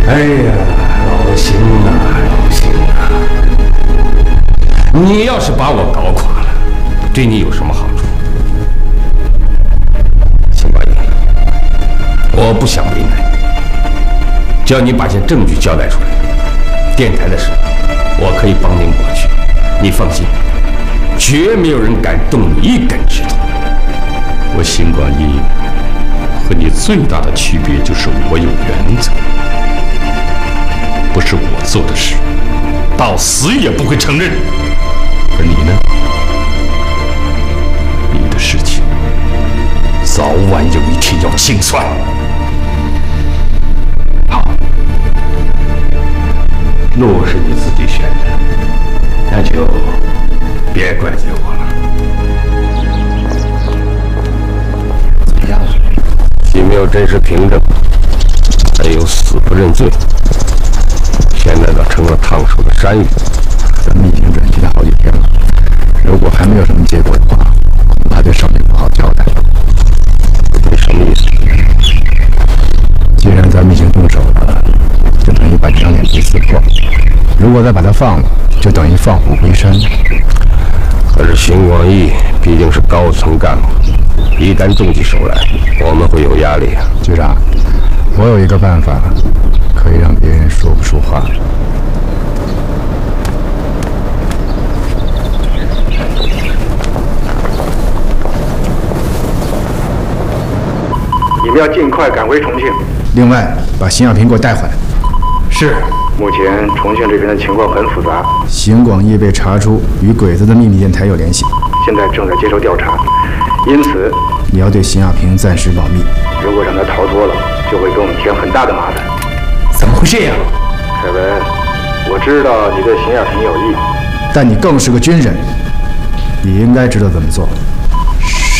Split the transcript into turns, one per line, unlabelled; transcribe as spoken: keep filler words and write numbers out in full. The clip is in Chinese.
哎呀，老邢啊，老邢啊！你要是把我搞垮了，对你有什么好处？邢宝义，我不想为难你，只要你把些证据交代出来，电台的事我可以帮你抹去。你放心，绝没有人敢动你一根指头。
我邢广义和你最大的区别就是我有原则。 不是我做的事，到死也不会承认。而你呢？你的事情，早晚有一天要清算。
好，路是你自己选的，那就别怪罪我了。怎么样？既没有真实凭证，还有死不认罪。 现在倒成了烫手的山芋。
咱们已经转机了好几天了，如果还没有什么结果的话，恐怕对少爷不好交代。
你什么意思？
既然咱们已经动手了，就等于把这张脸皮撕破。如果再把他放了，就等于放虎归山。
可是邢广义毕竟是高层干部，一旦动起手来，我们会有压力啊。
局长，我有一个办法。 可以让别人说不出话。
你们要尽快赶回重庆。
另外，把邢亚平给我带回来。
是。目前重庆这边的情况很复杂。
邢广义被查出与鬼子的秘密电台有联系，
现在正在接受调查，因此
你要对邢亚平暂时保密。
如果让他逃脱了，就会给我们添很大的麻烦。
怎么会这样？
凯文，我知道你对邢亚平有意，
但你更是个军人，你应该知道怎么做。